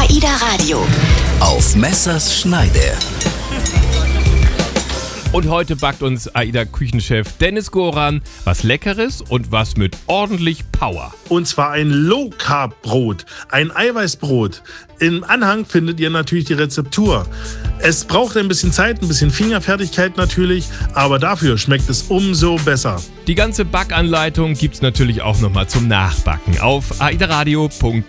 AIDA Radio. Auf Messers Schneide. Und heute backt uns AIDA-Küchenchef Dennis Goran was Leckeres und was mit ordentlich Power. Und zwar ein Low-Carb-Brot, ein Eiweißbrot. Im Anhang findet ihr natürlich die Rezeptur. Es braucht ein bisschen Zeit, ein bisschen Fingerfertigkeit natürlich, aber dafür schmeckt es umso besser. Die ganze Backanleitung gibt's natürlich auch nochmal zum Nachbacken auf aidaradio.de.